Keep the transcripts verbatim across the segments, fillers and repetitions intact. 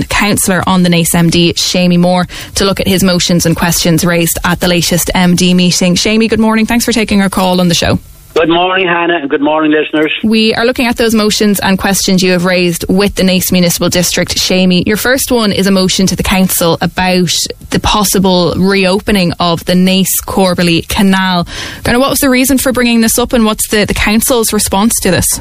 and councillor on the Naas M D, Seamie Moore, to look at his motions and questions raised at the latest M D meeting. Seamie, good morning. Thanks for taking our call on the show. Good morning, Hannah, and good morning, listeners. We are looking at those motions and questions you have raised with the Naas Municipal District. Seamie, your first one is a motion to the council about the possible reopening of the Naas-Corbally Canal. Kind of what was the reason for bringing this up, and what's the, the council's response to this?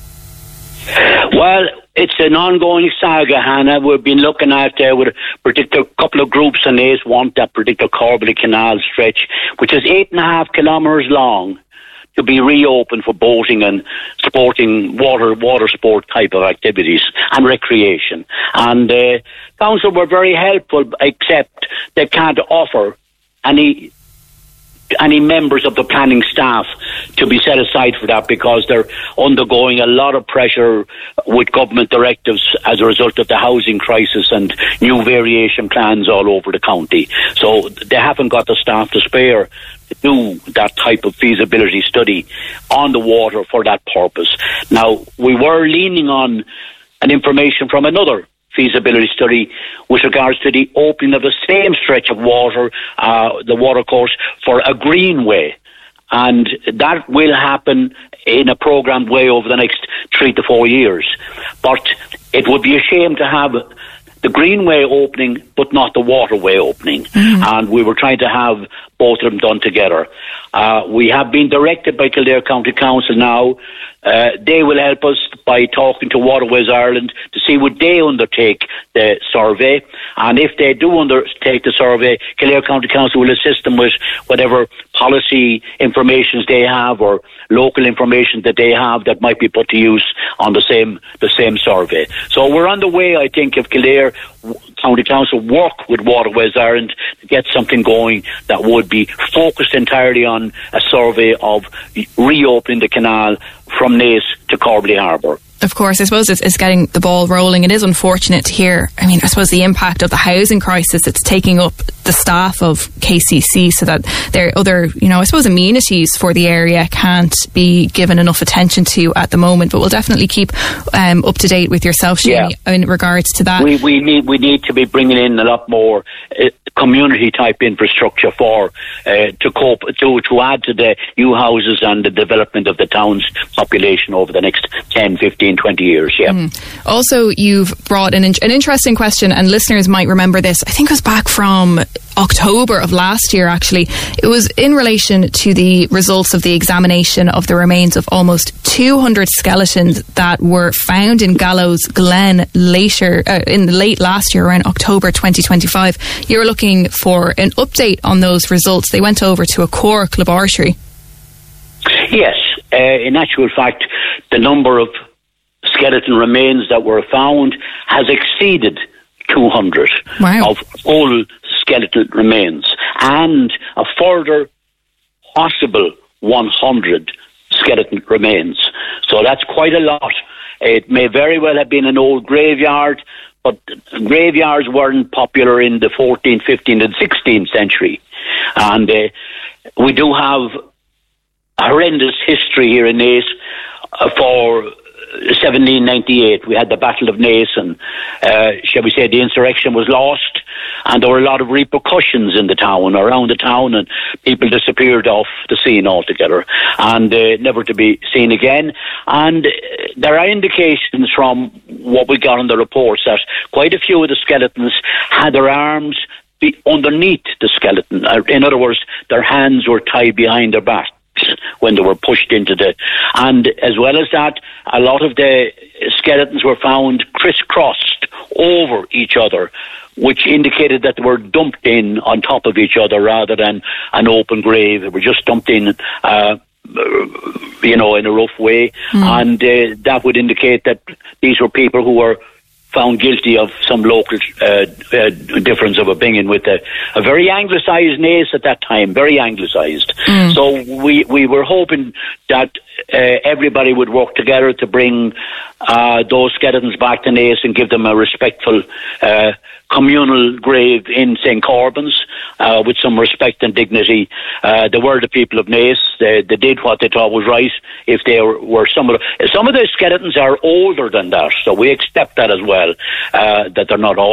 Well, it's an ongoing saga, Hannah. We've been looking at uh, with a particular couple of groups in Naas want that particular Corbally Canal stretch, which is eight and a half kilometres long, to be reopened for boating and sporting water water sport type of activities and recreation. And uh, council were very helpful, except they can't offer any any members of the planning staff to be set aside for that, because they're undergoing a lot of pressure with government directives as a result of the housing crisis and new variation plans all over the county. So they haven't got the staff to spare to do that type of feasibility study on the water for that purpose. Now, we were leaning on an information from another feasibility study with regards to the opening of the same stretch of water, uh, the watercourse, for a greenway. And that will happen in a programmed way over the next three to four years. But it would be a shame to have the greenway opening but not the waterway opening. Mm-hmm. And we were trying to have both of them done together. Uh, we have been directed by Kildare County Council now. Uh, they will help us by talking to Waterways Ireland to see would they undertake the survey. And if they do undertake the survey, Kildare County Council will assist them with whatever policy information they have or local information that they have that might be put to use on the same the same survey. So we're on the way, I think, if Kildare County Council work with Waterways Ireland to get something going that would be focused entirely on a survey of reopening the canal from Naas to Corbally Harbour. Of course, I suppose it's, it's getting the ball rolling. It is unfortunate to hear, I mean, I suppose the impact of the housing crisis, it's taking up the staff of K C C so that their other, you know, I suppose amenities for the area can't be given enough attention to at the moment. But we'll definitely keep um, up to date with yourself, Seamie, yeah. in regards to that. We, we need we need to be bringing in a lot more uh, community type infrastructure for uh, to cope to to add to the new houses and the development of the town's population over the next ten, fifteen, twenty years. Yeah. Mm. Also, you've brought an, an interesting question, and listeners might remember this. I think it was back from October of last year, actually. It was in relation to the results of the examination of the remains of almost two hundred skeletons that were found in Gallows Glen later uh, in the late last year, around October twenty twenty-five. You were looking for an update on those results. They went over to a Cork laboratory. Yes, uh, in actual fact, the number of skeleton remains that were found has exceeded two hundred. Wow. Of full skeletal remains, and a further possible one hundred skeleton remains. So that's quite a lot. It may very well have been an old graveyard, but graveyards weren't popular in the fourteenth, fifteenth and sixteenth century. And uh, we do have a horrendous history here in Naas uh, for seventeen ninety-eight. We had the Battle of Naas, and uh, shall we say the insurrection was lost, and there were a lot of repercussions in the town, around the town, and people disappeared off the scene altogether and uh, never to be seen again. And uh, there are indications from what we got in the reports that quite a few of the skeletons had their arms be underneath the skeleton. In other words, their hands were tied behind their back when they were pushed into the... And as well as that, a lot of the skeletons were found crisscrossed over each other, which indicated that they were dumped in on top of each other rather than an open grave. They were just dumped in, uh, you know, in a rough way. Mm. And uh, that would indicate that these were people who were found guilty of some local uh, uh, difference of opinion with a, a very anglicised Naas at that time, very anglicised. Mm. So we, we were hoping that uh, everybody would work together to bring uh, those skeletons back to Naas and give them a respectful uh, communal grave in Saint Corbans uh, with some respect and dignity. Uh, they were the people of Naas. They, they did what they thought was right. If they were, were some of the, some of the skeletons are older than that, so we accept that as well, uh, that they're not all